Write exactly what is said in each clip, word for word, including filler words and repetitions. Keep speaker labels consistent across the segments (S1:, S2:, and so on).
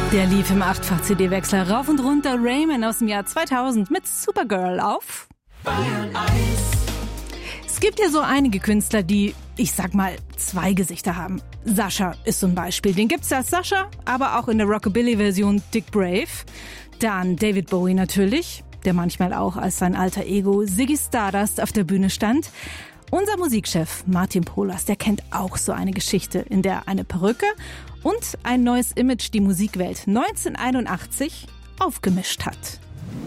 S1: Der lief im achtfach-C D-Wechsler rauf und runter. Raymond aus dem Jahr zweitausend mit Supergirl auf Bayern eins. Es gibt ja so einige Künstler, die, ich sag mal, zwei Gesichter haben. Sascha ist so ein Beispiel. Den gibt's als Sascha, aber auch in der Rockabilly-Version Dick Brave. Dann David Bowie natürlich, der manchmal auch als sein alter Ego Ziggy Stardust auf der Bühne stand. Unser Musikchef Martin Polas, der kennt auch so eine Geschichte, in der eine Perücke und ein neues Image die Musikwelt neunzehnhunderteinundachtzig aufgemischt hat.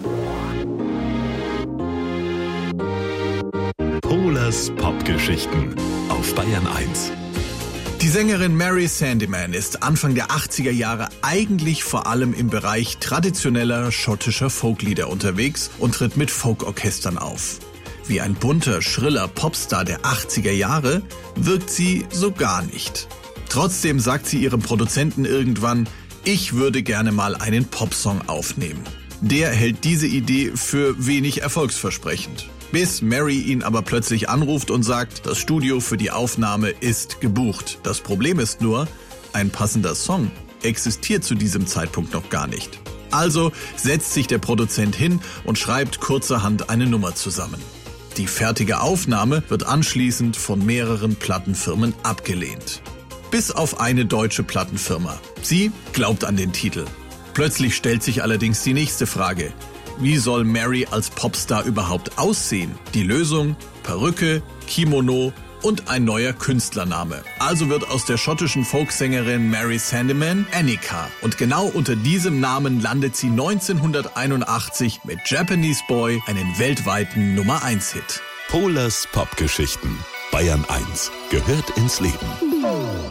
S2: Polas Popgeschichten auf Bayern eins.
S3: Die Sängerin Mary Sandeman ist Anfang der achtziger Jahre eigentlich vor allem im Bereich traditioneller schottischer Folklieder unterwegs und tritt mit Folkorchestern auf. Wie ein bunter, schriller Popstar der achtziger Jahre wirkt sie so gar nicht. Trotzdem sagt sie ihrem Produzenten irgendwann, ich würde gerne mal einen Popsong aufnehmen. Der hält diese Idee für wenig erfolgsversprechend. Bis Mary ihn aber plötzlich anruft und sagt, das Studio für die Aufnahme ist gebucht. Das Problem ist nur, ein passender Song existiert zu diesem Zeitpunkt noch gar nicht. Also setzt sich der Produzent hin und schreibt kurzerhand eine Nummer zusammen. Die fertige Aufnahme wird anschließend von mehreren Plattenfirmen abgelehnt. Bis auf eine deutsche Plattenfirma. Sie glaubt an den Titel. Plötzlich stellt sich allerdings die nächste Frage. Wie soll Mary als Popstar überhaupt aussehen? Die Lösung? Perücke, Kimono und ein neuer Künstlername. Also wird aus der schottischen Folksängerin Mary Sandeman Annika. Und genau unter diesem Namen landet sie neunzehnhunderteinundachtzig mit Japanese Boy einen weltweiten Nummer eins Hit.
S2: Polas Popgeschichten. Bayern eins gehört ins Leben.